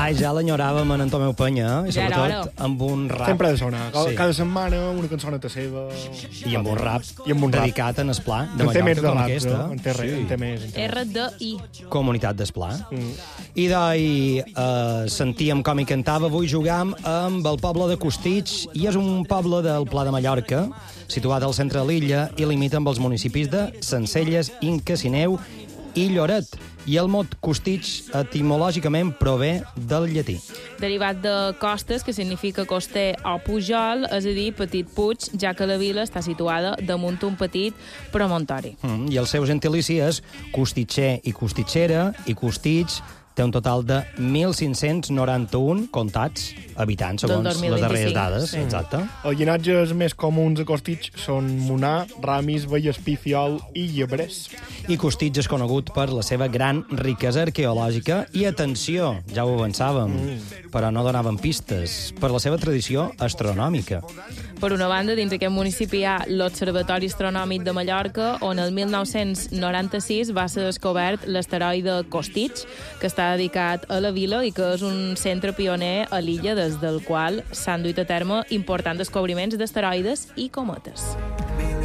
Ai, ja l'enyoràvem en Tomeu Penya, i sobretot amb un rap. Sempre ha de sonar. Cada setmana una cançoneta seva. I amb un rap dedicat en Esplà, de Mallorca, Mallorca, com rap, aquesta. En té més. RDI. Comunitat d'Esplà. I sentíem com hi cantava. Avui jugam amb el poble de Costitx, i és un poble del Pla de Mallorca, situat al centre de l'illa, i limita amb els municipis de Sencelles, Inca, Sineu i Lloret. I el mot Costitx etimològicament prové del llatí. Derivat de costes, que significa coster o pujol, és a dir, petit puig, ja que la vila està situada damunt un petit promontori. I el seu gentilici és costitxer i costitxera, i Costitx té un total de 1.591 comptats habitants, segons les darreres dades. Exacte. Els llinatges més comuns a Costitx són Monà, Ramis, Vallespí, Fiol i Llebrers. I Costitx és conegut per la seva gran riquesa arqueològica i, atenció, ja ho avançàvem, però no donaven pistes, per la seva tradició astronòmica. Per una banda, dins aquest municipi hi ha l'Observatori Astronòmic de Mallorca, on el 1996 va ser descobert l'asteroide Costitx, que està dedicat a la vila i que és un centre pioner a l'illa des del qual s'han duit a terme importants descobriments d'asteroides i cometes.